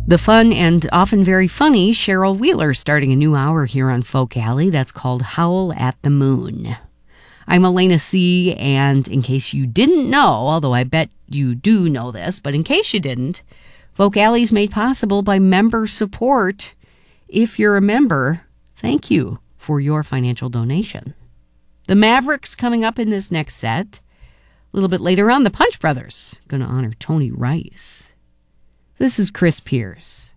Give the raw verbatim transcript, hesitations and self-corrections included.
The fun and often very funny Cheryl Wheeler starting a new hour here on Folk Alley. That's called Howl at the Moon. I'm Elena C., and in case you didn't know, although I bet you do know this, but in case you didn't, Folk Alley is made possible by member support. If you're a member, thank you for your financial donation. The Mavericks coming up in this next set. A little bit later on, the Punch Brothers going to honor Tony Rice. This is Chris Pierce.